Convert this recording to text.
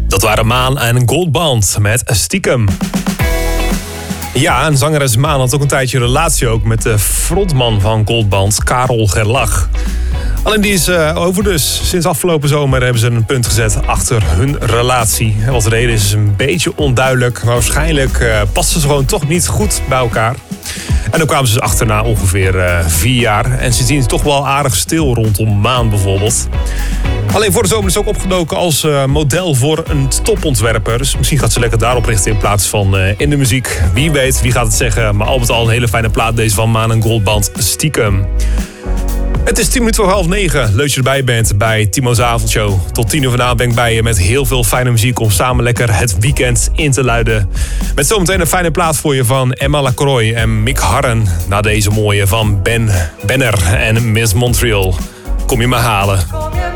Dat waren Maan en Goldband met Stiekem. Ja, en zangeres Maan had ook een tijdje een relatie ook met de frontman van Goldband, Karel Gerlach. Alleen die is over dus. Sinds afgelopen zomer hebben ze een punt gezet achter hun relatie. En wat de reden is een beetje onduidelijk. Maar waarschijnlijk pasten ze gewoon toch niet goed bij elkaar. En dan kwamen ze dus achter na ongeveer 4 jaar. En sindsdien is het toch wel aardig stil rondom Maan bijvoorbeeld. Alleen voor de zomer is ze ook opgedoken als model voor een topontwerper. Dus misschien gaat ze lekker daarop richten in plaats van in de muziek. Wie weet, wie gaat het zeggen. Maar al met al een hele fijne plaat deze van Maan en Goldband, Stiekem. Het is 10 minuten voor 8:30. Leuk dat je erbij bent bij Timo's Avondshow. Tot 10 uur vanavond ben ik bij je met heel veel fijne muziek om samen lekker het weekend in te luiden. Met zometeen een fijne plaat voor je van Emma Lacroix en Mick Harren. Na deze mooie van Ben Benner en Miss Montreal. Kom je me halen.